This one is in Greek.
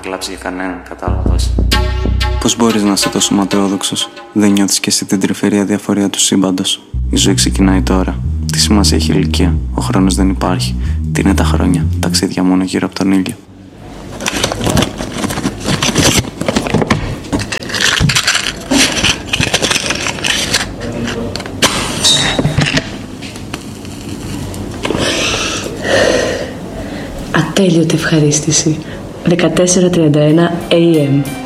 κλάψει για κανέναν, κατάλαβες. Πώς μπορείς να είσαι τόσο ματαιόδοξος? Δεν νιώθεις κι εσύ την τρυφερή αδιαφορία του σύμπαντος? Η ζωή ξεκινάει τώρα. Τι σημασία έχει η ηλικία? Ο χρόνος δεν υπάρχει. Τι είναι τα χρόνια? Ταξίδια μόνο γύρω από τον ήλιο. Ατέλειωτη ευχαρίστηση. 14:31 AM.